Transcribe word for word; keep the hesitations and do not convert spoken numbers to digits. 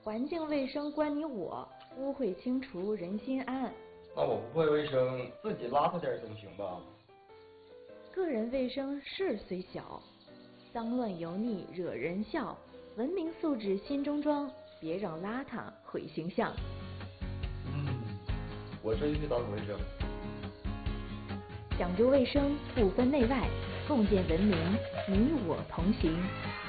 环境卫生关你我，污秽清除人心安。 那我不会卫生，自己邋遢点总行吧？ 个人卫生事虽小，脏乱油腻惹人笑。文明素质心中装，别让邋遢毁形象。 嗯，我这就去打扫卫生。 讲究卫生，不分内外，共建文明，你我同行。